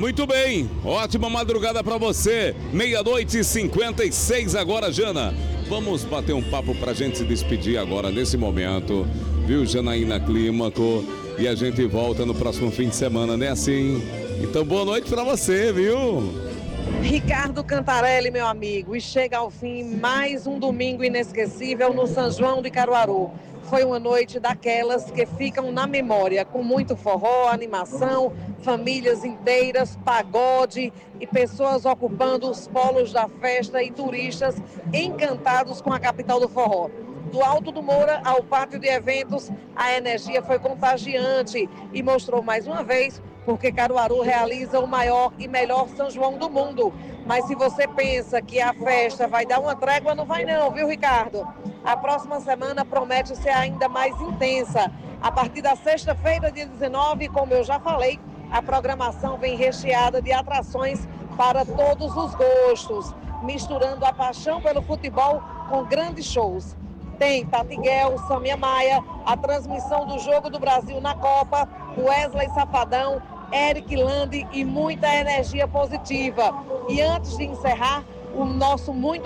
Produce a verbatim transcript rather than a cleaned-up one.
Muito bem, ótima madrugada para você. Meia-noite e cinquenta e seis agora, Jana. Vamos bater um papo pra gente se despedir agora, nesse momento. Viu, Janaína Clímaco? E a gente volta no próximo fim de semana, né assim? Então, boa noite para você, viu? Ricardo Cantarelli, meu amigo, e chega ao fim mais um domingo inesquecível no São João de Caruaru. Foi uma noite daquelas que ficam na memória, com muito forró, animação, famílias inteiras, pagode e pessoas ocupando os polos da festa e turistas encantados com a capital do forró. Do Alto do Moura ao pátio de eventos, a energia foi contagiante e mostrou mais uma vez porque Caruaru realiza o maior e melhor São João do mundo. Mas se você pensa que a festa vai dar uma trégua, não vai não, viu, Ricardo? A próxima semana promete ser ainda mais intensa. A partir da sexta-feira, dia dezenove, como eu já falei, a programação vem recheada de atrações para todos os gostos, misturando a paixão pelo futebol com grandes shows. Tem Tatiguel, Samia Maia, a transmissão do Jogo do Brasil na Copa, Wesley Safadão, Eric Lande e muita energia positiva. E antes de encerrar, o nosso muito